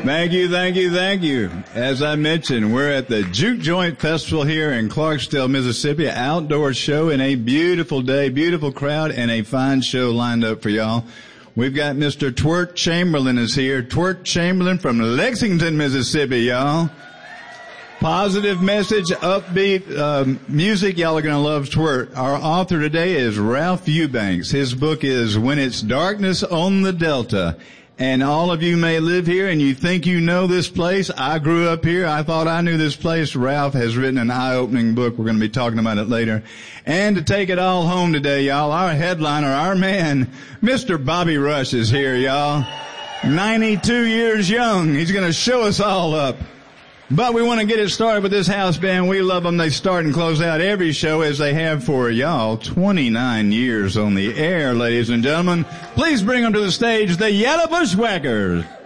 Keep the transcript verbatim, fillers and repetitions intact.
Thank you, thank you, thank you. As I mentioned, we're at the Juke Joint Festival here in Clarksdale, Mississippi, outdoor show and a beautiful day, beautiful crowd, and a fine show lined up for y'all. We've got Mister Twirt Chamberlain is here. Twirt Chamberlain from Lexington, Mississippi, y'all. Positive message, upbeat um, music. Y'all are going to love Twirt. Our author today is Ralph Eubanks. His book is When It's Darkness on the Delta. And all of you may live here and you think you know this place. I grew up here. I thought I knew this place. Ralph has written an eye-opening book. We're going to be talking about it later. And to take it all home today, y'all, our headliner, our man, Mister Bobby Rush is here, y'all. ninety-two years young. He's going to show us all up. But we want to get it started with this house band. We love them. They start and close out every show as they have for y'all. twenty-nine years on the air, ladies and gentlemen. Please bring them to the stage, the Yellow Bushwhackers.